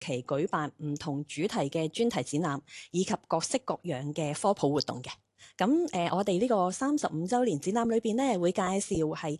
期舉辦唔同主題嘅專題展覽，以及各式各樣嘅科普活動嘅。咁我哋呢個35週年展覽裏邊咧，會介紹係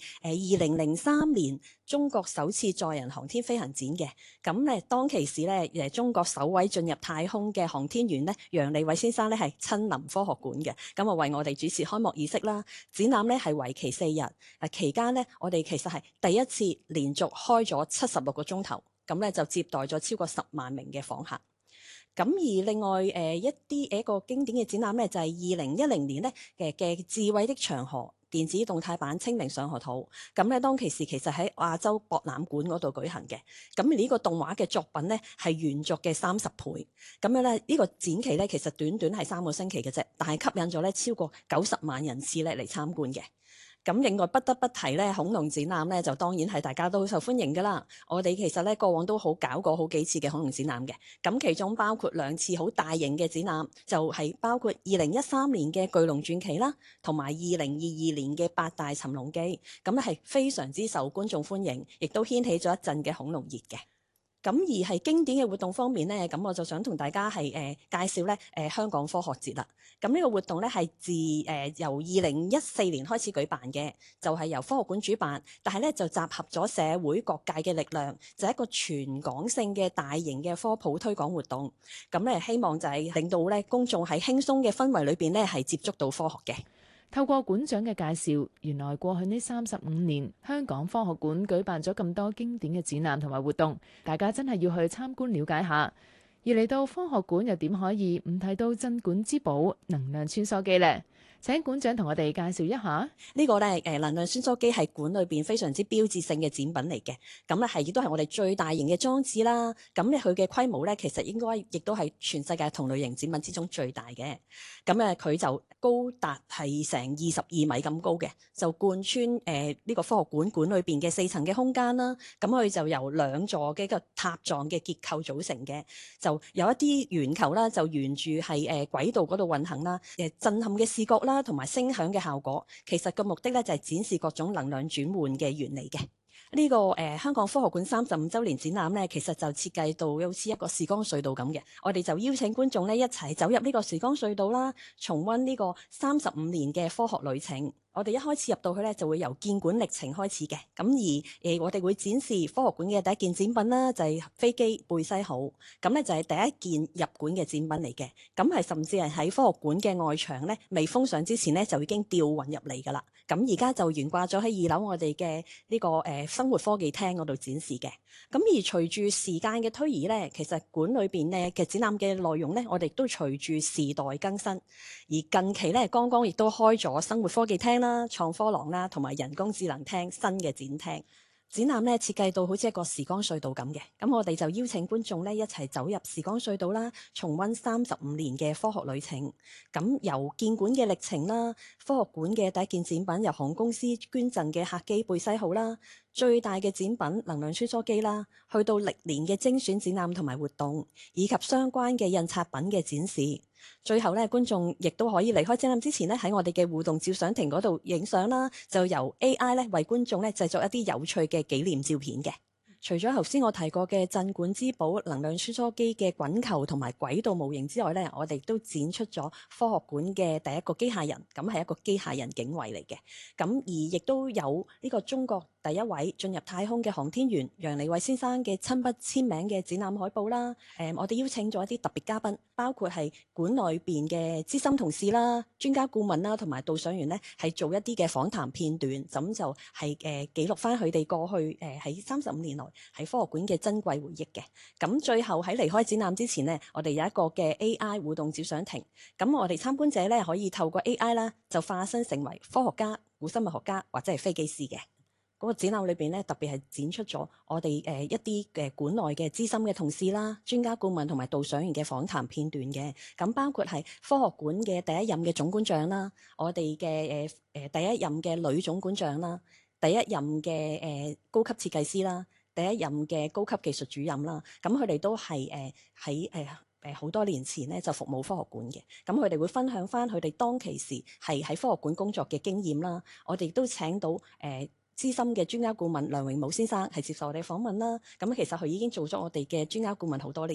2003年中國首次載人航天飛行展嘅。咁咧當其時咧，中國首位進入太空嘅航天員咧，楊利偉先生咧係親臨科學館嘅。咁啊為我哋主持開幕儀式啦。展覽咧係為期4日。期間咧，我哋其實係第一次連續開咗76個鐘頭，咁咧就接待咗超過10萬名嘅訪客。咁而另外一個經典嘅展覽咧，就係2010年咧嘅智慧的長河電子動態版清明上河圖。咁咧當其時其實喺亞洲博覽館嗰度舉行嘅。咁而呢個動畫嘅作品咧係原作嘅30倍。咁樣咧呢個展期咧其實短短係3個星期嘅啫，但係吸引咗咧超過90萬人次咧嚟參觀嘅。咁另外不得不提咧，恐龍展覽咧就當然係大家都好受歡迎㗎啦。我哋其實咧過往都搞過好幾次嘅恐龍展覽嘅，咁其中包括2次好大型嘅展覽，就係包括2013年嘅巨龍傳奇啦，同埋2022年嘅8大尋龍記，咁咧係非常之受觀眾歡迎，亦都掀起咗一陣嘅恐龍熱嘅。咁而係經典嘅活動方面咧，咁我就想同大家係介紹咧香港科學節啦。咁呢個活動咧係自由2014年開始舉辦嘅，就係由科學館主辦，但係咧就集合咗社會各界嘅力量，就係一個全港性嘅大型嘅科普推廣活動。咁咧希望就係令到咧公眾喺輕鬆嘅氛圍裏邊咧係接觸到科學嘅。 透過館長嘅介紹，原來過去呢35年，香港科學館舉辦咗咁多經典嘅展覽同埋活動，大家真係要去參觀了解下。而嚟到科學館又點可以唔睇到鎮館之寶能量穿梭機呢？請館長同我哋介紹一下。 呢個咧能量穿梭機係館裏邊非常之標誌性嘅展品嚟嘅，咁咧亦都係我哋最大型嘅裝置啦。咁咧佢嘅規模咧其實應該亦都係全世界同類型展品之中最大嘅。咁咧佢就高達係成22米咁高嘅，就貫穿呢個科學館裏邊嘅4層嘅空間啦。咁佢就由2座嘅一個塔狀嘅結構組成嘅，就有一啲圓球啦，就沿住係軌道嗰度運行啦。震撼嘅視覺啦，同埋聲響嘅效果，其實個目的咧就係展示各種能量轉換嘅原理嘅。呢個香港科學館35週年展覽咧，其實就設計到好似一個時光隧道咁嘅。我哋就邀請觀眾咧一齊走入呢個時光隧道啦，重溫呢個35年嘅科學旅程。我哋一開始入到去咧，就會由建館歷程開始嘅。咁而我哋會展示科學館嘅第一件展品啦，就係飛機貝西號。咁咧就係第一件入館嘅展品嚟嘅。咁係甚至係喺科學館嘅外牆咧未封上之前咧，就已經吊運入嚟㗎啦。咁而家就懸掛咗喺2樓我哋嘅呢個生活科技廳嗰度展示嘅。咁而隨住時間嘅推移咧，其實館裏邊咧嘅展覽嘅內容咧，我哋都隨住時代更新。而近期咧，剛剛亦都開咗生活科技廳啦、創科廊啦，同埋人工智能廳新嘅展廳。展覽咧設計到好似一個時光隧道咁嘅，咁我哋就邀請觀眾咧一齊走入時光隧道啦，重溫35年嘅科學旅程。咁由建館嘅歷程啦，科學館嘅第一件展品由航空公司捐贈嘅客機貝西號啦，最大嘅展品能量穿梭機啦，去到歷年嘅精選展覽同埋活動，以及相關嘅印刷品嘅展示。最後咧，觀眾亦都可以離開展覽之前咧，喺我哋嘅互動照相亭嗰度影相啦，就由 AI 咧為觀眾咧製作一啲有趣嘅紀念照片嘅。除咗頭先我提過嘅鎮館之寶能量穿梭機嘅滾球同埋軌道模型之外咧，我哋都展出咗科學館嘅第一個機械人，咁係一個機械人警衛嚟嘅。咁而亦都有呢個中國第一位進入太空嘅航天員楊利偉先生嘅親筆簽名嘅展覽海報啦。我哋邀請咗一啲特別嘉賓，包括係館內邊嘅資深同事啦、專家顧問啦，同埋導賞員咧，係做一啲嘅訪談片段，咁就係記錄翻佢哋過去喺35年來喺科學館嘅珍貴回憶嘅。咁最後喺離開展覽之前呢，我哋有一個嘅 AI 互動照相亭，咁我哋參觀者咧可以透過 AI 啦，就化身成為科學家、古生物學家或者係飛機師嘅。嗰個展覽裏邊咧，特別係展出咗我哋一啲嘅館內嘅資深嘅同事啦、專家顧問同埋導賞員嘅訪談片段嘅。咁包括係科學館嘅第一任嘅總館長啦，我哋嘅第一任嘅女總館長啦，第一任嘅高級設計師啦，第一任嘅高級技術主任啦。咁佢哋都係喺好多年前咧就服務科學館嘅。咁佢哋會分享翻佢哋當其時係喺科學館工作嘅經驗啦。我哋都請到資深嘅專家顧問梁榮武先生係接受我哋訪問啦。咁其實佢已經做咗我哋嘅專家顧問好多年。